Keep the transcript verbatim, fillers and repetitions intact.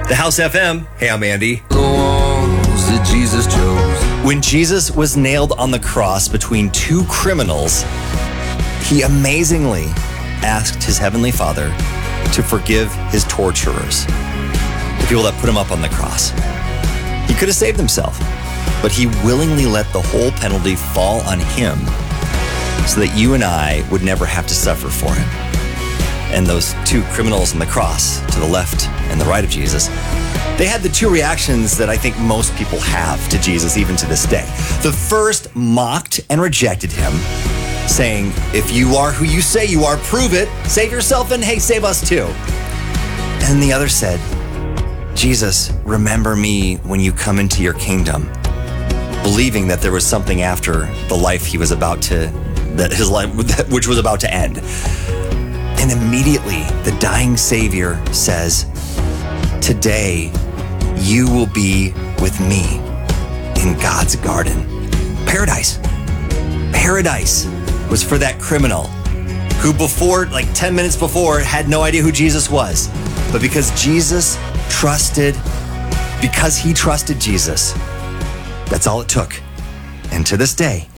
The House F M. Hey, I'm Andy. The walls that Jesus chose. When Jesus was nailed on the cross between two criminals, he amazingly asked his heavenly Father to forgive his torturers, the people that put him up on the cross. He could have saved himself, but he willingly let the whole penalty fall on him so that you and I would never have to suffer for it. And those two criminals on the cross, to the left and the right of Jesus, they had the two reactions that I think most people have to Jesus even to this day. The first mocked and rejected him, saying, if you are who you say you are, prove it, save yourself, and hey, save us too. And the other said, Jesus, remember me when you come into your kingdom, believing that there was something after the life he was about to, that his life, which was about to end. And immediately the dying Savior says, today you will be with me in God's garden. Paradise. Paradise was for that criminal who before, like ten minutes before, had no idea who Jesus was. But because Jesus trusted, because he trusted Jesus, that's all it took. And to this day,